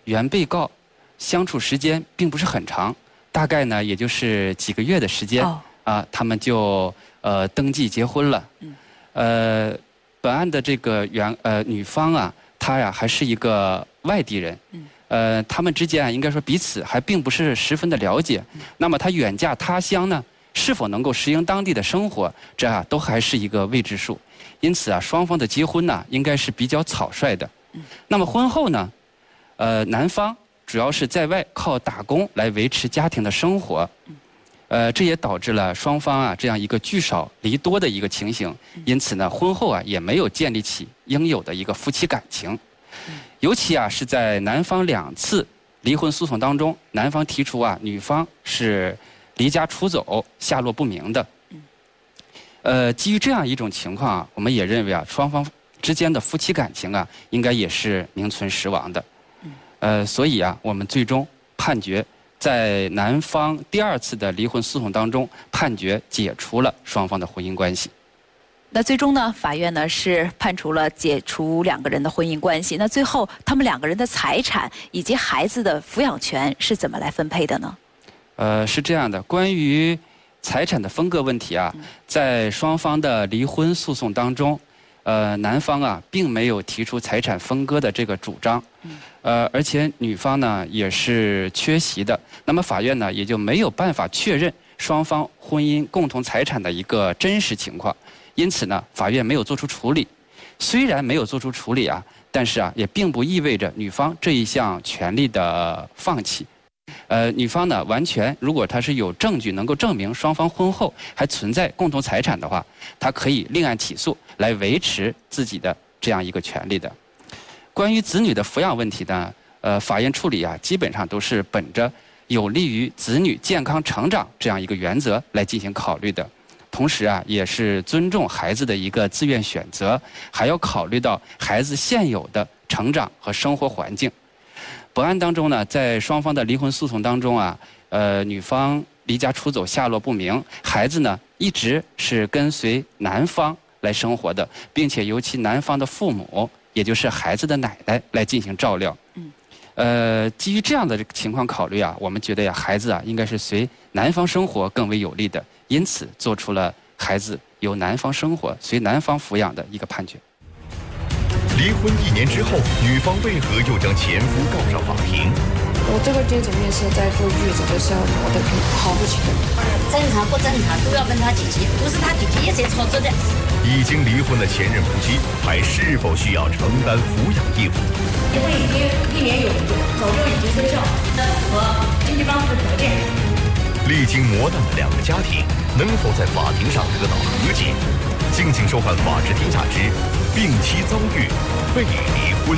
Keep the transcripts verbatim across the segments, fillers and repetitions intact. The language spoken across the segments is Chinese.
原被告相处时间并不是很长，大概呢也就是几个月的时间、哦、啊，他们就呃登记结婚了。嗯、呃，本案的这个原呃女方啊，她呀还是一个外地人。嗯、呃，他们之间啊，应该说彼此还并不是十分的了解。嗯、那么她远嫁他乡呢，是否能够适应当地的生活，这啊都还是一个未知数。因此啊，双方的结婚呢，应该是比较草率的。嗯、那么婚后呢，呃，男方主要是在外靠打工来维持家庭的生活，呃，这也导致了双方啊这样一个聚少离多的一个情形。因此呢，婚后啊也没有建立起应有的一个夫妻感情。尤其啊是在男方两次离婚诉讼当中，男方提出啊女方是离家出走、下落不明的。呃，基于这样一种情况啊，我们也认为啊双方之间的夫妻感情啊应该也是名存实亡的。呃，所以啊，我们最终判决在男方第二次的离婚诉讼当中，判决解除了双方的婚姻关系。 那最终呢，法院呢是判处了解除两个人的婚姻关系。那最后，他们两个人的财产以及孩子的抚养权是怎么来分配的呢？ 呃，是这样的，关于财产的分割问题啊，在双方的离婚诉讼当中。呃，男方啊，并没有提出财产分割的这个主张，呃，而且女方呢也是缺席的，那么法院呢也就没有办法确认双方婚姻共同财产的一个真实情况，因此呢，法院没有做出处理。虽然没有做出处理啊，但是啊，也并不意味着女方这一项权利的放弃。呃，女方呢，完全如果她是有证据能够证明双方婚后还存在共同财产的话，她可以另案起诉来维持自己的这样一个权利的。关于子女的抚养问题呢，呃，法院处理啊，基本上都是本着有利于子女健康成长这样一个原则来进行考虑的。同时啊，也是尊重孩子的一个自愿选择，还要考虑到孩子现有的成长和生活环境。本案当中呢，在双方的离婚诉讼当中啊，呃，女方离家出走，下落不明，孩子呢一直是跟随男方来生活的，并且由其男方的父母，也就是孩子的奶奶来进行照料。嗯，呃，基于这样的情况考虑啊，我们觉得呀，孩子啊应该是随男方生活更为有利的，因此做出了孩子由男方生活、随男方抚养的一个判决。 离婚一年之后，女方为何又将前夫告上法庭？ 我这个精神病是在坐月子的时候挪的，好不起来。 正常不正常都要问他姐姐，不是他姐姐才吵着的。 已经离婚的前任夫妻还是否需要承担抚养义务？ 离婚已经一年有余，早就已经生效，这符合经济帮扶条件。 历经磨难的两个家庭能否在法庭上得到和解？敬请收看《法治天下之病妻遭遇被离婚》。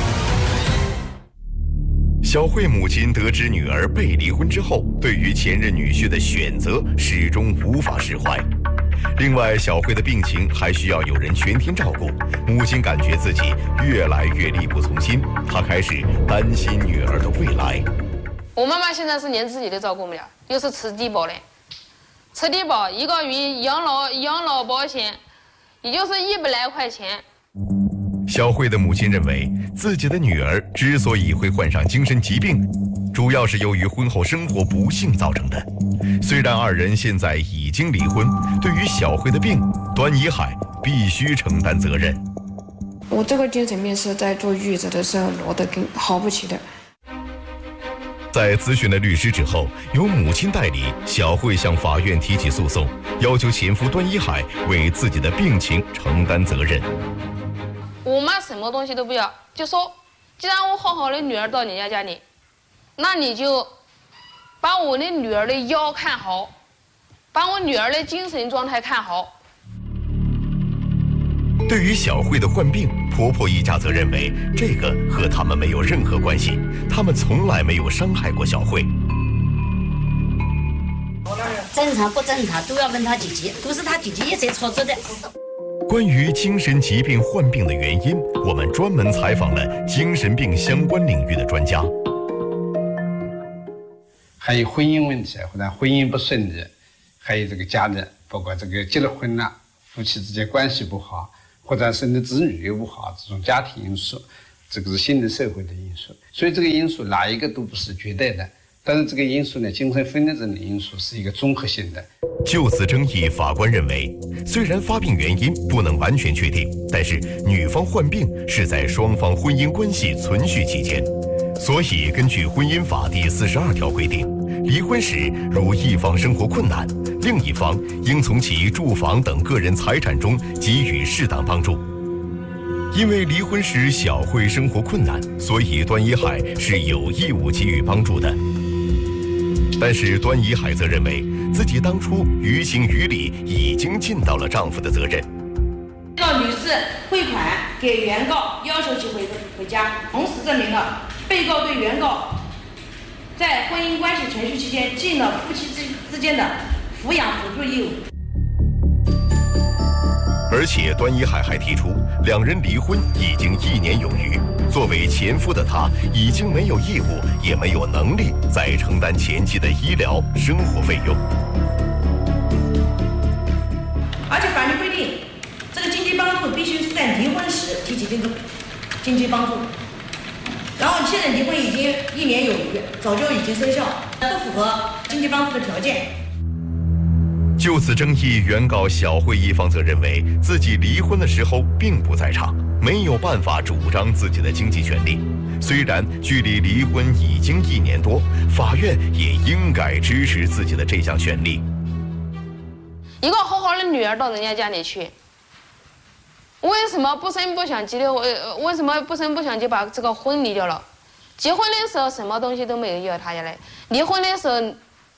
小慧母亲得知女儿被离婚之后，对于前任女婿的选择始终无法释怀。另外，小慧的病情还需要有人全天照顾，母亲感觉自己越来越力不从心，她开始担心女儿的未来。 我妈妈现在是连自己都照顾不了，又是吃低保的，吃低保一个月养老养老保险，也就是一百来块钱。 小慧的母亲认为，自己的女儿之所以会患上精神疾病，主要是由于婚后生活不幸造成的。虽然二人现在已经离婚，对于小慧的病，端怡海必须承担责任。 我这个精神病是在坐月子的时候挪的，好不起来。 在咨询了律师之后，由母亲代理，小慧向法院提起诉讼，要求前夫端怡海为自己的病情承担责任。 我妈什么东西都不要，就说既然我好好的女儿到你家家里，那你就把我的女儿的腰看好，把我女儿的精神状态看好。 对于小慧的患病，婆婆一家则认为这个和他们没有任何关系，他们从来没有伤害过小慧。 正常不正常都要问他姐姐，都是他姐姐才吵着的。 关于精神疾病患病的原因，我们专门采访了精神病相关领域的专家。 还有婚姻问题，或者婚姻不顺利，还有这个家人，包括这个结了婚了，夫妻之间关系不好，或者甚至子女又不好，这种家庭因素， 这个是现代社会的因素。所以这个因素哪一个都不是绝对的，但是这个因素呢，精神分裂症的因素是一个综合性的。 就此争议，法官认为，虽然发病原因不能完全确定，但是女方患病是在双方婚姻关系存续期间，所以根据婚姻法第四十二条规定，离婚时如一方生活困难，另一方应从其住房等个人财产中给予适当帮助。因为离婚时小慧生活困难，所以段一海是有义务给予帮助的。但是段一海则认为自己当初于情于理已经尽到了丈夫的责任。 被告女士汇款给原告，要求其回回家，同时证明了被告对原告在婚姻关系存续期间尽了夫妻之之间的抚养辅助义务。 而且段一海还提出，两人离婚已经一年有余，作为前夫的他已经没有义务，也没有能力再承担前妻的医疗生活费用。 而且法律规定，这个经济帮助必须是在离婚时提起这个经济帮助。然后现在离婚已经一年有余，早就已经生效，不符合经济帮助的条件。 就此争议，原告小慧一方则认为自己离婚的时候并不在场，没有办法主张自己的经济权利。虽然距离离婚已经一年多，法院也应该支持自己的这项权利。 一个好好的女儿到人家家里去，为什么不声不响急的？呃，为什么不声不响就把这个婚离掉了？结婚的时候什么东西都没有要他下来，离婚的时候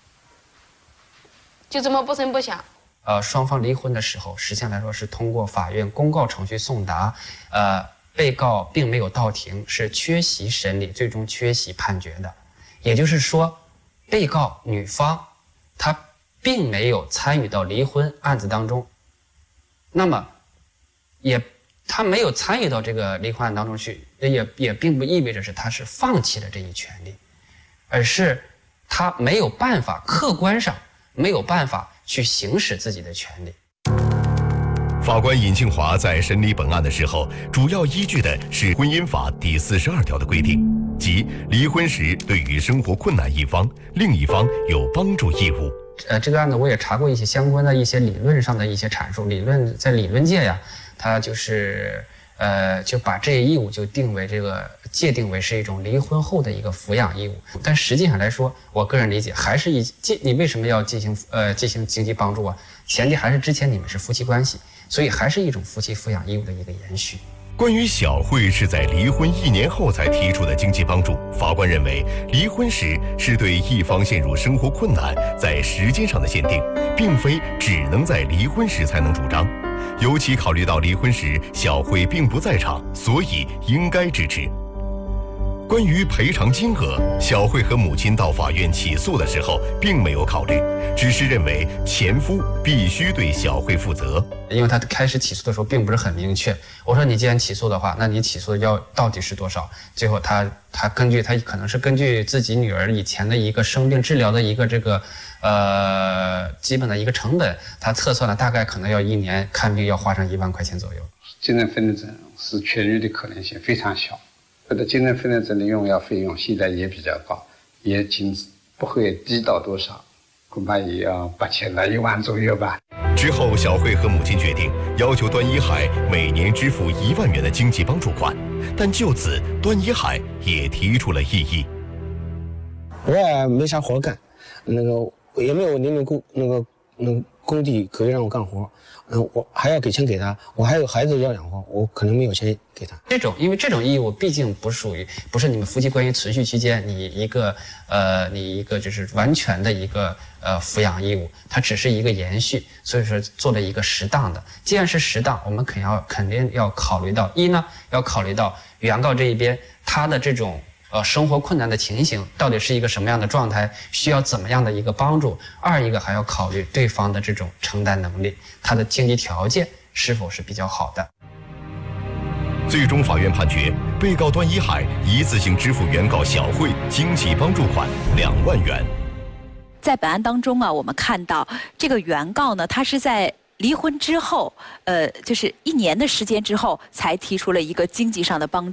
就这么不声不响。 呃，双方离婚的时候，实际上来说是通过法院公告程序送达，呃，被告并没有到庭，是缺席审理，最终缺席判决的。也就是说，被告女方她并没有参与到离婚案子当中，那么也她没有参与到这个离婚案当中去，也也并不意味着是她是放弃了这一权利，而是她没有办法，客观上没有办法去行使自己的权利。 法官尹庆华在审理本案的时候，主要依据的是婚姻法第四十二条的规定，即离婚时对于生活困难一方，另一方有帮助义务。 呃，这个案子我也查过一些相关的一些理论上的一些阐述，理论在理论界呀，它就是呃就把这一义务就定为这个界定为是一种离婚后的一个抚养义务，但实际上来说，我个人理解还是以进你为什么要进行呃进行经济帮助啊？前提还是之前你们是夫妻关系，所以还是一种夫妻抚养义务的一个延续。 关于小慧是在离婚一年后才提出的经济帮助，法官认为离婚时是对一方陷入生活困难在时间上的限定，并非只能在离婚时才能主张。尤其考虑到离婚时小慧并不在场，所以应该支持。关于赔偿金额，小慧和母亲到法院起诉的时候并没有考虑，只是认为前夫必须对小慧负责。 因为他开始起诉的时候并不是很明确，我说你既然起诉的话，那你起诉的要到底是多少？最后他他根据他可能是根据自己女儿以前的一个生病治疗的一个这个呃基本的一个成本，他测算了大概可能要一年看病要花上一万块钱左右。 精神分裂症是痊愈的可能性非常小。或者精神分裂症的用药费用现在也比较高，也仅不会低到多少，恐怕也要八千到一万左右吧。 之后，小慧和母亲决定要求段一海每年支付一万元的经济帮助款，但就此，段一海也提出了异议。 我也没啥活干，那个也没有零零工那个那个工地可以让我干活。嗯，我还要给钱给他，我还有孩子要养活，我可能没有钱给他。 这种，因为这种义务毕竟不属于，不是你们夫妻关系存续期间你一个呃，你一个就是完全的一个呃抚养义务，它只是一个延续，所以说做了一个适当的。既然是适当，我们肯要肯定要考虑到一呢，要考虑到原告这一边他的这种。呃，生活困难的情形到底是一个什么样的状态，需要怎么样的一个帮助？二一个还要考虑对方的这种承担能力，他的经济条件是否是比较好的。 最终，法院判决被告段一海一次性支付原告小慧经济帮助款两万元。 在本案当中啊，我们看到这个原告呢，他是在离婚之后，呃，就是一年的时间之后，才提出了一个经济上的帮助。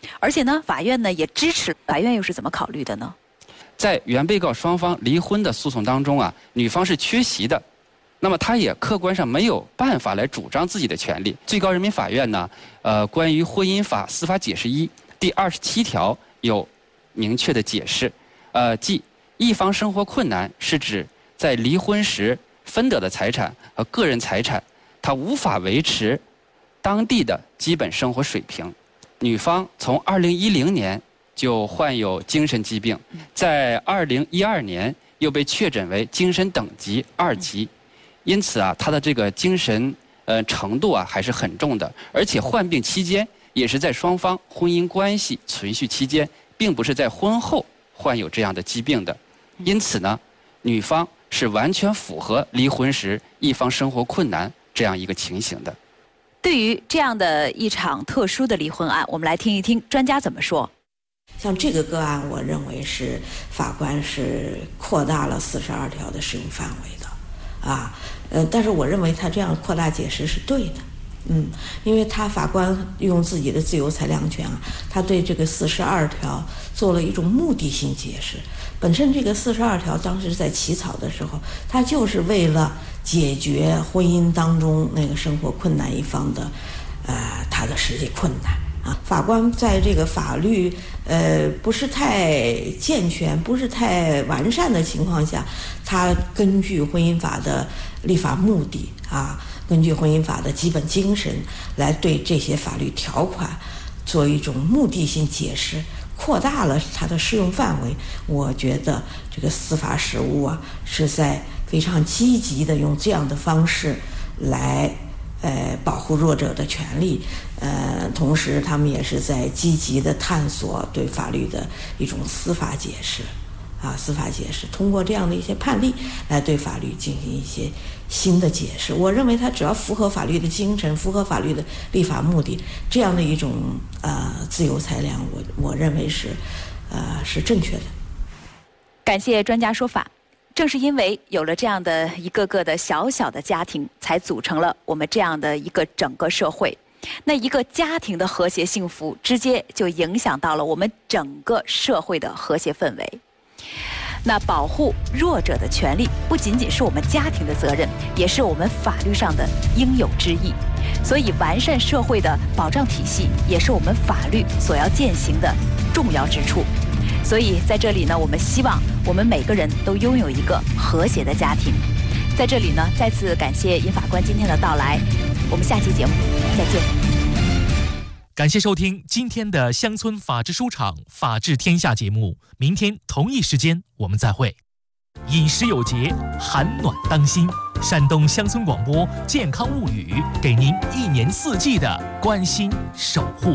而且呢，法院呢也支持，法院又是怎么考虑的呢？ 在原被告双方离婚的诉讼当中啊，女方是缺席的，那么她也客观上没有办法来主张自己的权利。最高人民法院呢，呃，关于婚姻法司法解释一第二十七条有明确的解释，呃，即一方生活困难是指在离婚时分得的财产和个人财产，他无法维持当地的基本生活水平。女方从二零一零年就患有精神疾病，在二零一二年又被确诊为精神等级二级，因此啊，她的这个精神呃程度啊还是很重的，而且患病期间也是在双方婚姻关系存续期间，并不是在婚后患有这样的疾病的，因此呢，女方是完全符合离婚时一方生活困难这样一个情形的。 对于这样的一场特殊的离婚案，我们来听一听专家怎么说。 像这个个案，我认为是法官是扩大了四十二条的适用范围的，啊，呃，但是我认为他这样扩大解释是对的，嗯，因为他法官用自己的自由裁量权啊，他对这个四十二条做了一种目的性解释。本身这个四十二条当时在起草的时候，它就是为了解决婚姻当中那个生活困难一方的，呃，他的实际困难啊。法官在这个法律呃不是太健全、不是太完善的情况下，他根据婚姻法的立法目的啊，根据婚姻法的基本精神来对这些法律条款做一种目的性解释。扩大了它的适用范围，我觉得这个司法实务啊是在非常积极的用这样的方式来呃保护弱者的权利，呃，同时他们也是在积极的探索对法律的一种司法解释，啊，司法解释，通过这样的一些判例来对法律进行一些新的解释。我认为它只要符合法律的精神，符合法律的立法目的，这样的一种呃自由裁量，我我认为是呃是正确的。 感谢专家说法。正是因为有了这样的一个个的小小的家庭，才组成了我们这样的一个整个社会。那一个家庭的和谐幸福，直接就影响到了我们整个社会的和谐氛围。那保护弱者的权利，不仅仅是我们家庭的责任，也是我们法律上的应有之义。所以，完善社会的保障体系，也是我们法律所要践行的重要之处。所以，在这里呢，我们希望我们每个人都拥有一个和谐的家庭。在这里呢，再次感谢尹法官今天的到来。我们下期节目再见。 感谢收听今天的乡村法治书场法治天下节目，明天同一时间我们再会。饮食有节，寒暖当心。山东乡村广播健康物语，给您一年四季的关心守护。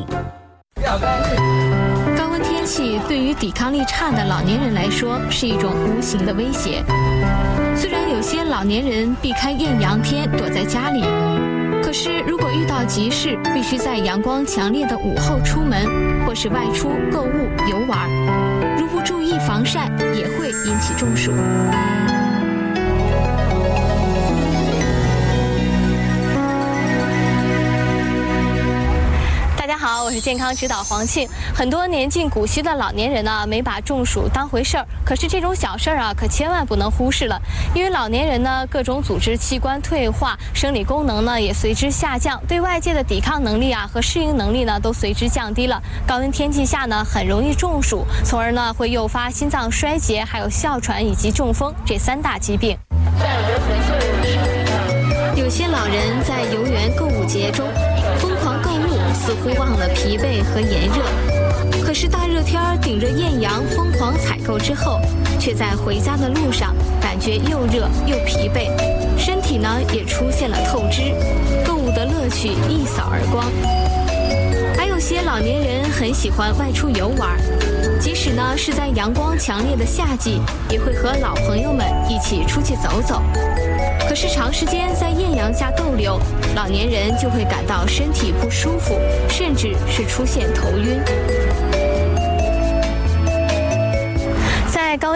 高温天气对于抵抗力差的老年人来说是一种无形的威胁。虽然有些老年人避开艳阳天躲在家里，可是如果遇到急事，必须在阳光强烈的午后出门，或是外出购物游玩，如不注意防晒，也会引起中暑。大家好，我是健康指导黄庆。很多年近古稀的老年人呢，没把中暑当回事儿。可是这种小事儿啊，可千万不能忽视了。因为老年人呢，各种组织器官退化，生理功能呢也随之下降，对外界的抵抗能力啊和适应能力呢都随之降低了。高温天气下呢，很容易中暑，从而呢会诱发心脏衰竭、还有哮喘以及中风这三大疾病。有些老人在游园购物节中疯狂购物，似乎忘了疲惫和炎热。可是大热天顶着艳阳疯狂采购之后，却在回家的路上感觉又热又疲惫，身体呢也出现了透支，购物的乐趣一扫而光。还有些老年人很喜欢外出游玩，即使呢是在阳光强烈的夏季，也会和老朋友们一起出去走走。可是长时间在艳阳下逗留，老年人就会感到身体不舒服，甚至是出现头晕。在高温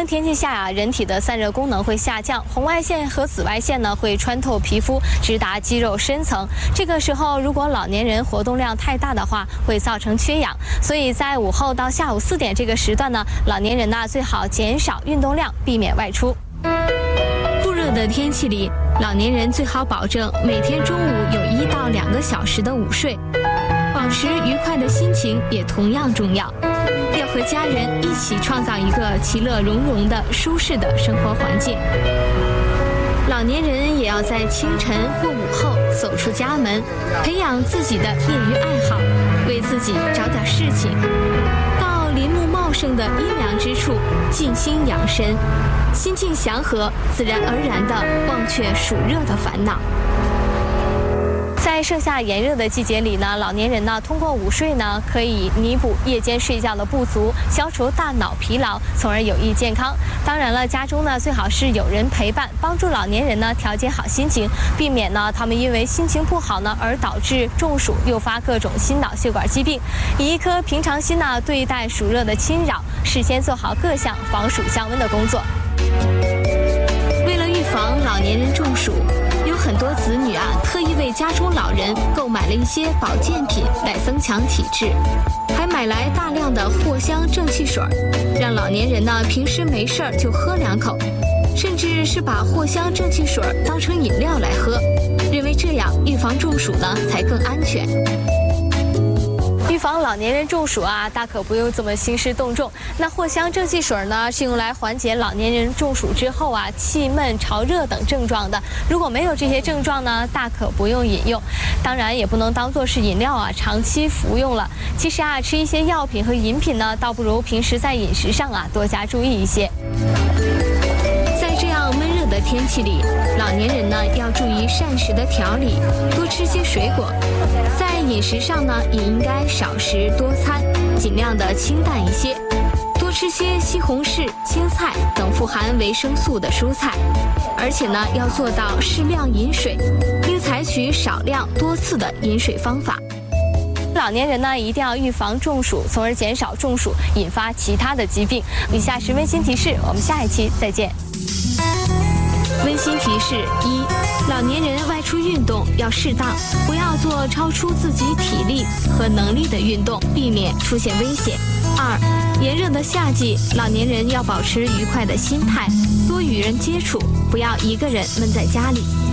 温天气下啊，人体的散热功能会下降，红外线和紫外线呢会穿透皮肤，直达肌肉深层。这个时候，如果老年人活动量太大的话，会造成缺氧。所以在午后到下午四点这个时段呢，老年人呢最好减少运动量，避免外出。酷热的天气里，老年人最好保证每天中午有一到两个小时的午睡，保持愉快的心情也同样重要。要和家人一起创造一个其乐融融的舒适的生活环境。老年人也要在清晨或午后走出家门，培养自己的业余爱好，为自己找点事情，到林木茂盛的阴凉之处静心养神，心境祥和，自然而然地忘却暑热的烦恼。在盛夏炎热的季节里呢，老年人呢通过午睡呢，可以弥补夜间睡觉的不足，消除大脑疲劳，从而有益健康。当然了，家中呢最好是有人陪伴，帮助老年人呢调节好心情，避免呢他们因为心情不好呢而导致中暑，诱发各种心脑血管疾病。以一颗平常心呢对待暑热的侵扰，事先做好各项防暑降温的工作。为了预防老年人中暑，有很多子女啊，特意为家中老人购买了一些保健品来增强体质，还买来大量的藿香正气水，让老年人呢平时没事儿就喝两口，甚至是把藿香正气水当成饮料来喝，认为这样预防中暑呢才更安全。预防老年人中暑啊，大可不用这么兴师动众。那藿香正气水呢，是用来缓解老年人中暑之后啊气闷、潮热等症状的。如果没有这些症状呢，大可不用饮用。当然，也不能当做是饮料啊，长期服用了。其实啊，吃一些药品和饮品呢，倒不如平时在饮食上啊多加注意一些。在这样闷热的天气里，老年人呢要注意膳食的调理，多吃些水果。在饮食上呢，也应该少食多餐，尽量的清淡一些，多吃些西红柿、青菜等富含维生素的蔬菜，而且呢要做到适量饮水，并采取少量多次的饮水方法。老年人呢一定要预防中暑，从而减少中暑引发其他的疾病。以下是温馨提示，我们下一期再见。温馨提示一：老年人外出运动要适当，不要做超出自己体力和能力的运动，避免出现危险。二、炎热的夏季，老年人要保持愉快的心态，多与人接触，不要一个人闷在家里。